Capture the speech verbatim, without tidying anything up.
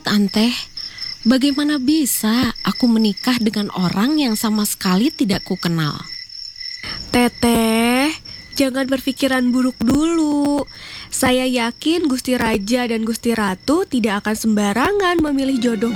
Anteh. Bagaimana bisa aku menikah dengan orang yang sama sekali tidak kukenal? Teteh, jangan berpikiran buruk dulu. Saya yakin Gusti Raja dan Gusti Ratu tidak akan sembarangan memilih jodoh